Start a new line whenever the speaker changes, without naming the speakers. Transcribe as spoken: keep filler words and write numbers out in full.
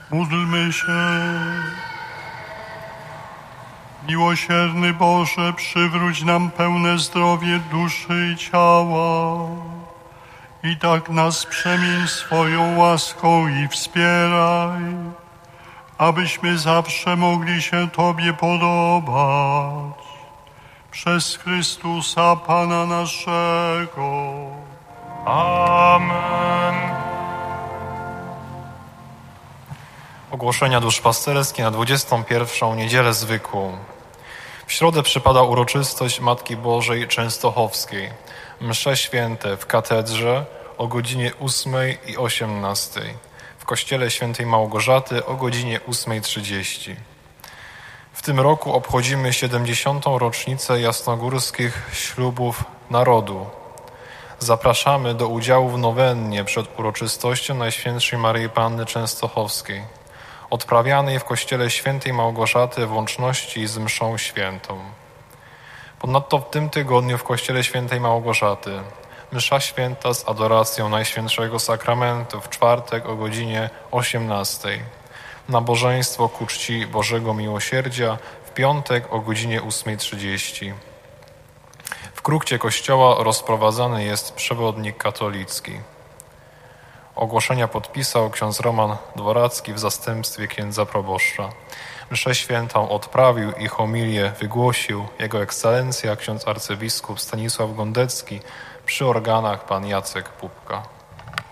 Módlmy się. Miłosierny Boże, przywróć nam pełne zdrowie duszy i ciała i tak nas przemień swoją łaską i wspieraj, abyśmy zawsze mogli się Tobie podobać. Przez Chrystusa Pana naszego.
Amen.
Ogłoszenia duszpasterskie na dwudziestą pierwszą niedzielę zwykłą. W środę przypada uroczystość Matki Bożej Częstochowskiej. Msze święte w katedrze o godzinie ósmej i osiemnastej. W kościele świętej Małgorzaty o godzinie ósmej trzydzieści. W tym roku obchodzimy siedemdziesiątą rocznicę jasnogórskich ślubów narodu. Zapraszamy do udziału w nowennie przed uroczystością Najświętszej Maryi Panny Częstochowskiej, odprawianej w kościele świętej Małgorzaty w łączności z mszą świętą. Ponadto w tym tygodniu w kościele świętej Małgorzaty msza święta z adoracją Najświętszego Sakramentu w czwartek o godzinie osiemnastej. Nabożeństwo ku czci Bożego Miłosierdzia w piątek o godzinie ósmej trzydzieści. W krukcie kościoła rozprowadzany jest przewodnik katolicki. Ogłoszenia podpisał ksiądz Roman Dworacki w zastępstwie księdza proboszcza. Mszę świętą odprawił i homilię wygłosił Jego Ekscelencja ksiądz arcybiskup Stanisław Gondecki, przy organach pan Jacek Pupka.